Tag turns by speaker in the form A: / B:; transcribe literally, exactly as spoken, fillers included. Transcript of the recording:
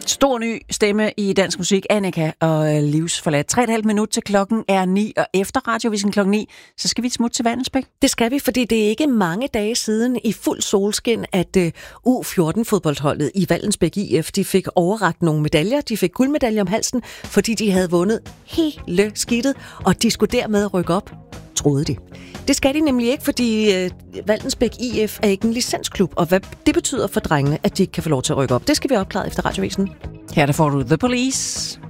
A: Stor ny stemme i dansk musik, Annika og Livsforladt. Tre og et halvt minut til klokken er ni, og efter radioavisen klokken ni, så skal vi smutte til Vallensbæk.
B: Det skal vi, fordi det er ikke mange dage siden i fuld solskin, at U fjorten-fodboldholdet i Vallensbæk I F, de fik overrakt nogle medaljer. De fik guldmedaljer om halsen, fordi de havde vundet hele skidtet, og de skulle dermed rykke op, troede de. Det skal de nemlig ikke, fordi øh, Vallensbæk I F er ikke en licensklub, og hvad det betyder for drengene, at de ikke kan få lov til at rykke op. Det skal vi opklare efter radioavisen.
A: Her der får du The Police.